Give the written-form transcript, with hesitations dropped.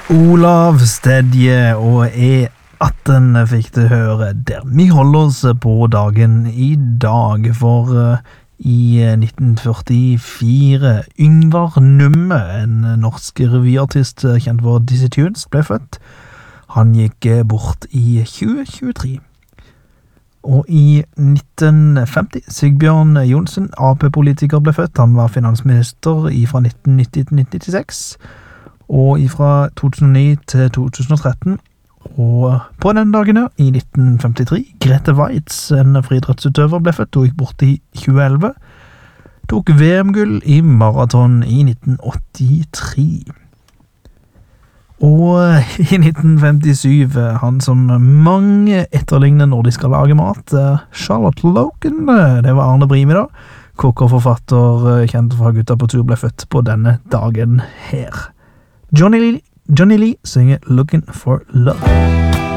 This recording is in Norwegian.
Olav Stedje og E18 fikk du høre der. Vi holder oss på dagen i dag, for i 1944 Yngvar Numme, en norsk revyartist kjent for Dizzy Tunes, ble født. Han gikk bort i 2023. Og i 1950 Sigbjørn Johnsen, AP-politiker, ble født. Han var finansminister fra 1990 til 1996. Og fra 2009 til 2013, og på den dagen i 1953, Grete Waitz, en friidrettsutøver, ble født og gikk bort i 2011, tok VM-gull i maraton i 1983. Og i 1957, han som mange etterligner når de skal lage mat, Charlotte Loken, det var Arne Brimi da, kokk og forfatter, kjent fra Gutta på tur, ble født på denne dagen her. Johnny Lee synger Looking for Love.